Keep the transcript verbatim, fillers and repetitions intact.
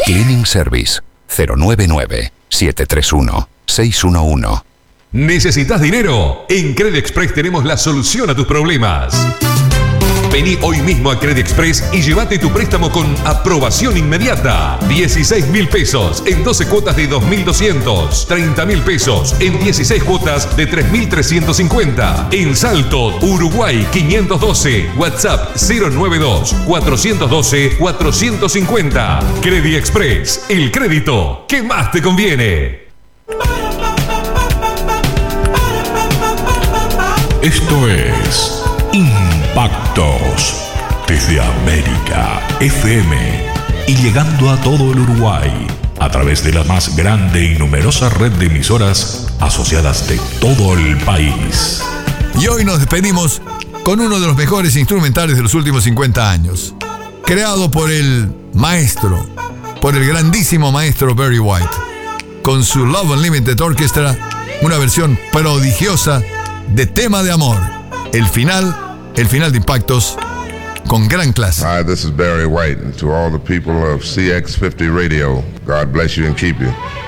Cleaning Service cero nueve nueve, siete tres uno, seis uno uno. ¿Necesitas dinero? En Credit Express tenemos la solución a tus problemas. Vení hoy mismo a Credit Express y llévate tu préstamo con aprobación inmediata. dieciséis mil pesos en doce cuotas de dos mil doscientos. treinta mil pesos en dieciséis cuotas de tres mil trescientos cincuenta. En Salto, Uruguay quinientos doce. WhatsApp cero nueve dos, cuatrocientos doce, cuatrocientos cincuenta. Credit Express, el crédito que más te conviene. Esto es Impactos desde América F M y llegando a todo el Uruguay a través de la más grande y numerosa red de emisoras asociadas de todo el país. Y hoy nos despedimos con uno de los mejores instrumentales de los últimos cincuenta años, creado por el maestro, por el grandísimo maestro Barry White, con su Love Unlimited Orchestra, una versión prodigiosa de Tema de Amor. El final, el final de Impactos, con gran clase. Hi, this is Barry White, and to all the people of C X fifty Radio, God bless you and keep you.